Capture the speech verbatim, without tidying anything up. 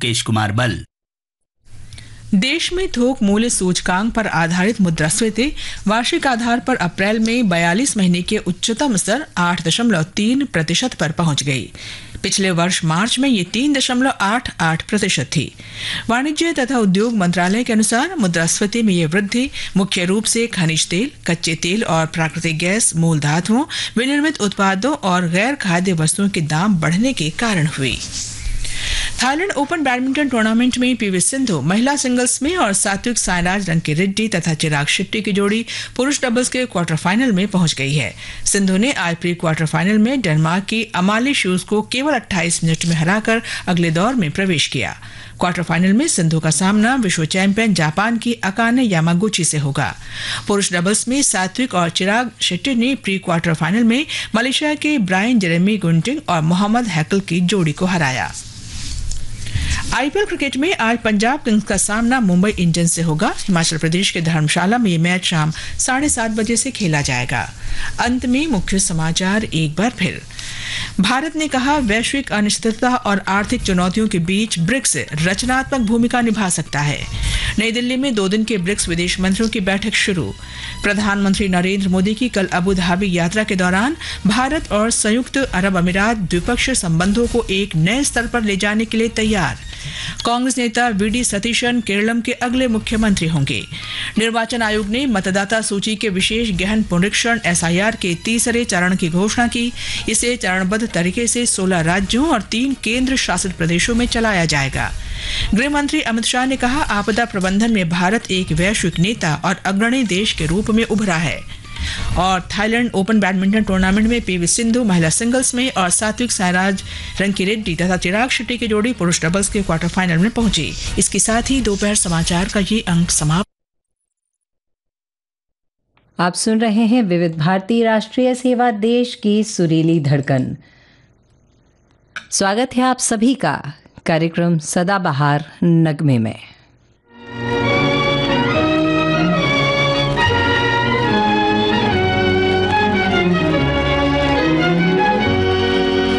मुकेश कुमार बल। देश में थोक मूल्य सूचकांक पर आधारित मुद्रास्फीति वार्षिक आधार पर अप्रैल में बयालीस महीने के उच्चतम स्तर आठ दशमलव तीन प्रतिशत पर पहुंच गई। पिछले वर्ष मार्च में ये तीन दशमलव आठ आठ प्रतिशत थी। वाणिज्य तथा उद्योग मंत्रालय के अनुसार मुद्रास्फीति में ये वृद्धि मुख्य रूप से खनिज तेल, कच्चे तेल और प्राकृतिक गैस, मूल धातुओं, विनिर्मित उत्पादों और गैर खाद्य वस्तुओं के दाम बढ़ने के कारण हुई। थाईलैंड ओपन बैडमिंटन टूर्नामेंट में पीवी सिंधु महिला सिंगल्स में और सात्विक साईराज रंकीरेड्डी तथा चिराग शेट्टी की जोड़ी पुरुष डबल्स के क्वार्टर फाइनल में पहुंच गई है। सिंधु ने आज प्री क्वार्टर फाइनल में डेनमार्क की अमाली शूज को केवल अट्ठाईस मिनट में हराकर अगले दौर में प्रवेश किया। क्वार्टर फाइनल में सिंधु का सामना विश्व चैंपियन जापान की अकाने यामागुची से होगा। पुरुष डबल्स में सात्विक और चिराग शेट्टी ने प्री क्वार्टर फाइनल में मलेशिया के ब्रायन जेरेमी गुंटिंग और मोहम्मद हैकल की जोड़ी को हराया। आईपीएल क्रिकेट में आज पंजाब किंग्स का सामना मुंबई इंडियंस से होगा। हिमाचल प्रदेश के धर्मशाला में ये मैच शाम साढ़े सात बजे से खेला जाएगा। अंत में मुख्य समाचार एक बार फिर। भारत ने कहा वैश्विक अनिश्चितता और आर्थिक चुनौतियों के बीच ब्रिक्स रचनात्मक भूमिका निभा सकता है। नई दिल्ली में दो दिन के ब्रिक्स विदेश मंत्रियों की बैठक शुरू। प्रधानमंत्री नरेंद्र मोदी की कल अबू धाबी यात्रा के दौरान भारत और संयुक्त अरब अमीरात द्विपक्षीय संबंधों को एक नए स्तर पर ले जाने के लिए तैयार। कांग्रेस नेता वीडी सतीशन केरलम के अगले मुख्यमंत्री होंगे। निर्वाचन आयोग ने मतदाता सूची के विशेष गहन पुनरीक्षण एसआईआर के तीसरे चरण की घोषणा की। इसे चरणबद्ध तरीके से सोलह राज्यों और तीन केंद्र शासित प्रदेशों में चलाया जाएगा। गृह मंत्री अमित शाह ने कहा आपदा प्रबंधन में भारत एक वैश्विक नेता और अग्रणी देश के रूप में उभरा है। और थाईलैंड ओपन बैडमिंटन टूर्नामेंट में पीवी सिंधु महिला सिंगल्स में और सात्विक साईराज रंकीरेड्डी तथा चिराग शेट्टी की जोड़ी पुरुष डबल्स के क्वार्टर फाइनल में पहुंची। इसके साथ ही दोपहर समाचार का ये अंक समाप्त। आप सुन रहे हैं विविध भारती राष्ट्रीय सेवा, देश की सुरीली धड़कन। स्वागत है आप सभी का कार्यक्रम सदाबहार नगमे में।